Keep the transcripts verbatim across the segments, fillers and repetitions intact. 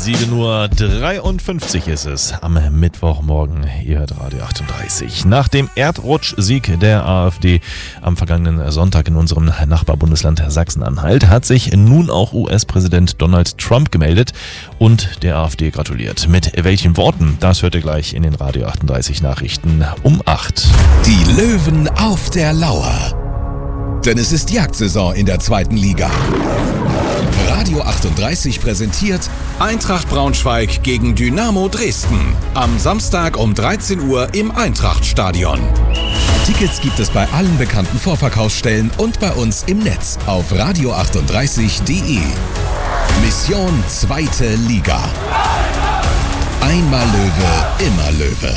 sieben Uhr dreiundfünfzig ist es am Mittwochmorgen. Ihr hört Radio achtunddreißig. Nach dem Erdrutschsieg der AfD am vergangenen Sonntag in unserem Nachbarbundesland Sachsen-Anhalt hat sich nun auch U S-Präsident Donald Trump gemeldet und der AfD gratuliert. Mit welchen Worten? Das hört ihr gleich in den Radio achtunddreißig Nachrichten um acht. Die Löwen auf der Lauer. Denn es ist Jagdsaison in der zweiten Liga. Radio achtunddreißig präsentiert Eintracht Braunschweig gegen Dynamo Dresden. Am Samstag um dreizehn Uhr im Eintrachtstadion. Tickets gibt es bei allen bekannten Vorverkaufsstellen und bei uns im Netz auf radio achtunddreißig punkt de. Mission zweite Liga. Einmal Löwe, immer Löwe.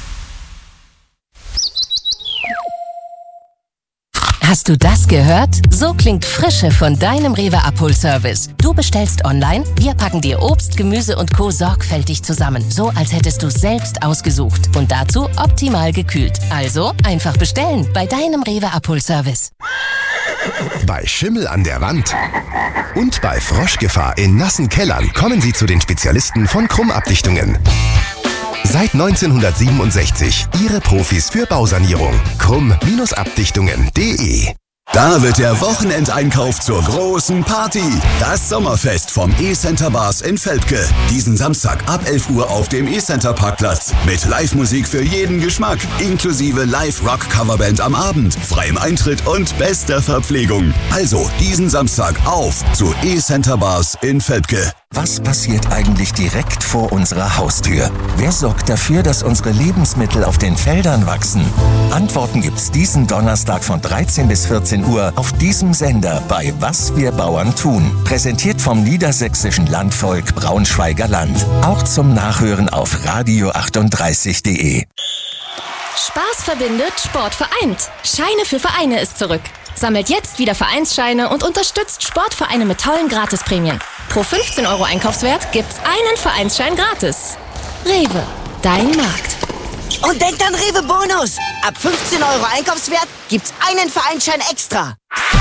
Hast du das gehört? So klingt Frische von deinem Rewe-Abholservice. Du bestellst online, wir packen dir Obst, Gemüse und Co. sorgfältig zusammen. So, als hättest du selbst ausgesucht. Und dazu optimal gekühlt. Also einfach bestellen bei deinem Rewe-Abholservice. Bei Schimmel an der Wand und bei Froschgefahr in nassen Kellern kommen Sie zu den Spezialisten von Krumm-Abdichtungen. Seit neunzehnhundertsiebenundsechzig Ihre Profis für Bausanierung. Krumm-Abdichtungen punkt de. Da wird der Wochenendeinkauf zur großen Party. Das Sommerfest vom E-Center Bars in Velpke. Diesen Samstag ab elf Uhr auf dem E-Center Parkplatz. Mit Live-Musik für jeden Geschmack. Inklusive Live-Rock-Coverband am Abend, freiem Eintritt und bester Verpflegung. Also diesen Samstag auf zu E-Center Bars in Velpke. Was passiert eigentlich direkt vor unserer Haustür? Wer sorgt dafür, dass unsere Lebensmittel auf den Feldern wachsen? Antworten gibt's diesen Donnerstag von dreizehn bis vierzehn Uhr auf diesem Sender bei Was wir Bauern tun. Präsentiert vom niedersächsischen Landvolk Braunschweiger Land. Auch zum Nachhören auf radio achtunddreißig punkt de. Spaß verbindet, Sport vereint. Scheine für Vereine ist zurück. Sammelt jetzt wieder Vereinsscheine und unterstützt Sportvereine mit tollen Gratisprämien. Pro fünfzehn Euro Einkaufswert gibt's einen Vereinsschein gratis. Rewe, dein Markt. Und denkt an Rewe Bonus. Ab fünfzehn Euro Einkaufswert gibt's einen Vereinsschein extra.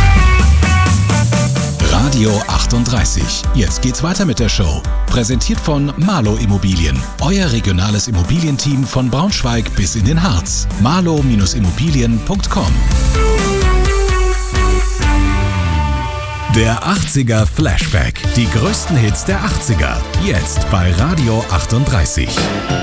Radio achtunddreißig. Jetzt geht's weiter mit der Show. Präsentiert von Marlow Immobilien. Euer regionales Immobilienteam von Braunschweig bis in den Harz. marlow Immobilien punkt com. Der achtziger Flashback. Die größten Hits der achtziger. Jetzt bei Radio achtunddreißig.